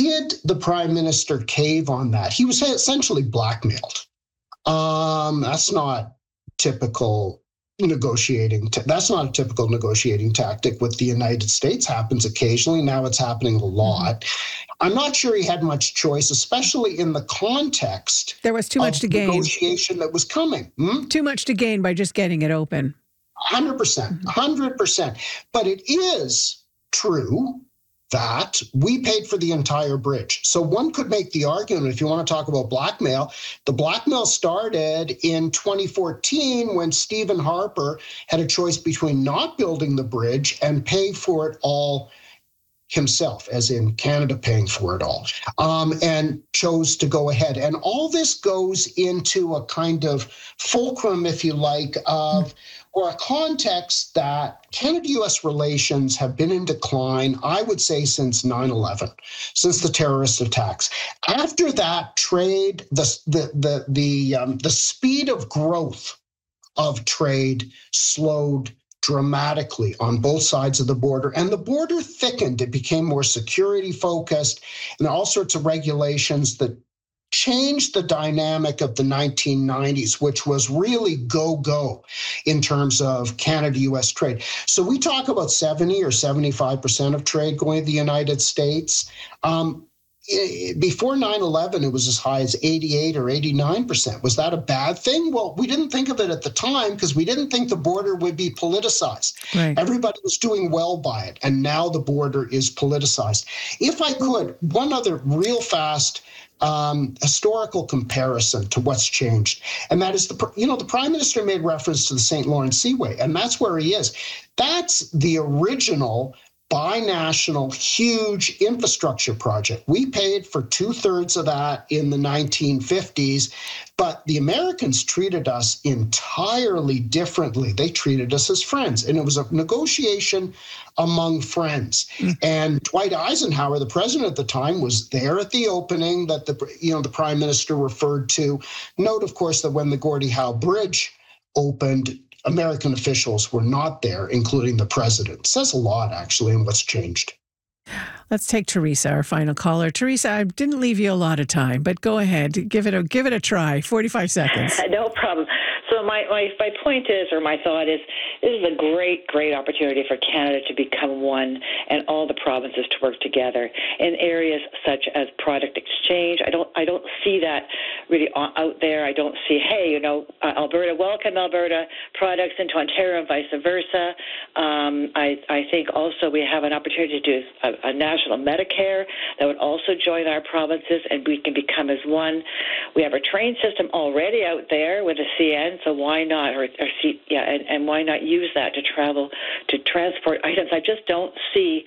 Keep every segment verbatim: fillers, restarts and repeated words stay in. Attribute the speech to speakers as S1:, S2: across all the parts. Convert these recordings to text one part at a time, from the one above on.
S1: did the Prime Minister cave on that? He was essentially blackmailed. Um, that's not typical negotiating. T- that's not a typical negotiating tactic with the United States. Happens occasionally. Now it's happening a lot. Mm-hmm. I'm not sure he had much choice, especially in the context.
S2: There was too much to gain.
S1: Negotiation that was coming. Hmm?
S2: Too much to gain by just getting it open.
S1: one hundred percent. one hundred percent. But it is true that we paid for the entire bridge. So one could make the argument, if you want to talk about blackmail, the blackmail started in twenty fourteen when Stephen Harper had a choice between not building the bridge and pay for it all himself, as in Canada paying for it all, um, and chose to go ahead. And all this goes into a kind of fulcrum, if you like, of or a context that Canada-U S relations have been in decline, I would say, since nine eleven, since the terrorist attacks. After that, trade, the the the the um, the speed of growth of trade slowed dramatically on both sides of the border, and the border thickened. It became more security focused, and all sorts of regulations that changed the dynamic of the nineteen nineties, which was really go-go in terms of Canada-U S trade. So we talk about seventy or seventy-five percent of trade going to the United States. Um, before nine eleven, it was as high as eighty-eight or eighty-nine percent. Was that a bad thing? Well, we didn't think of it at the time because we didn't think the border would be politicized. Right. Everybody was doing well by it, and now the border is politicized. If I could, one other real fast Um, historical comparison to what's changed. And that is, the you know, the Prime Minister made reference to the Saint Lawrence Seaway, and that's where he is. That's the original binational huge infrastructure project. We paid for two-thirds of that in the nineteen fifties, but the Americans treated us entirely differently. They treated us as friends, and it was a negotiation among friends. Mm. And Dwight Eisenhower, the president at the time, was there at the opening that the you know the Prime Minister referred to. Note, of course, that when the Gordie Howe Bridge opened, American officials were not there, including the president. It says a lot, actually, in what's changed.
S2: Let's take Teresa, our final caller. Teresa, I didn't leave you a lot of time, but go ahead. Give it a give it a try. forty-five seconds.
S3: No problem. So my, my, my point is, or my thought is, this is a great, great opportunity for Canada to become one and all the provinces to work together in areas such as product exchange. I don't I don't see that really out there. I don't see, hey, you know, uh, Alberta, welcome Alberta products into Ontario and vice versa. Um, I, I think also we have an opportunity to do a, a national Medicare that would also join our provinces, and we can become as one. We have a train system already out there with a C N, so why not, or, or C, yeah, and, and why not use that to travel, to transport items? I just don't see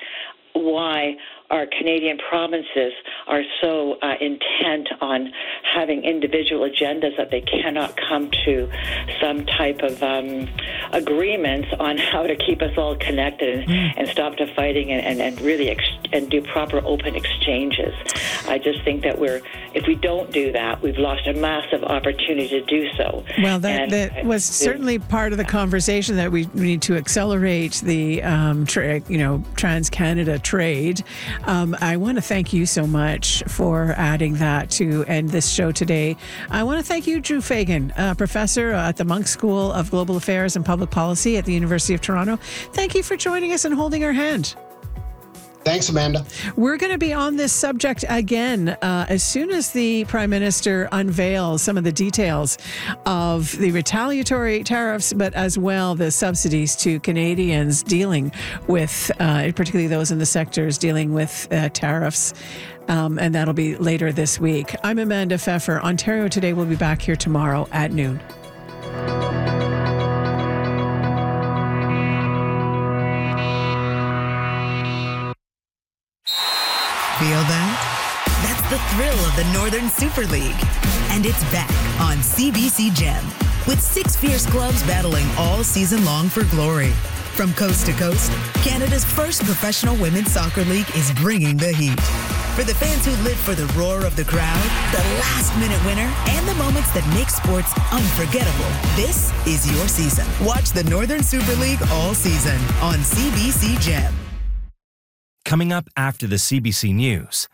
S3: why our Canadian provinces are so uh, intent on having individual agendas that they cannot come to some type of um, agreements on how to keep us all connected and, mm. and stop the fighting and, and, and really ex- and do proper open exchanges. I just think that we're, if we don't do that, we've lost a massive opportunity to do so.
S2: Well, that, and, that was certainly part of the conversation, that we need to accelerate the um, tra- you know, trans-Canada trade. Um, I want to thank you so much for adding that to end this show today. I want to thank you, Drew Fagan, uh, professor at the Munk School of Global Affairs and Public Policy at the University of Toronto. Thank you for joining us and holding our hand.
S1: Thanks, Amanda.
S2: We're going to be on this subject again uh, as soon as the Prime Minister unveils some of the details of the retaliatory tariffs, but as well the subsidies to Canadians dealing with, uh, particularly those in the sectors dealing with uh, tariffs. Um, and that'll be later this week. I'm Amanda Pfeffer. Ontario Today will be back here tomorrow at noon.
S4: Feel that? That's the thrill of the Northern Super League. And it's back on C B C Gem, with six fierce clubs battling all season long for glory. From coast to coast, Canada's first professional women's soccer league is bringing the heat. For the fans who live for the roar of the crowd, the last-minute winner, and the moments that make sports unforgettable, this is your season. Watch the Northern Super League all season on C B C Gem.
S5: Coming up after the C B C News,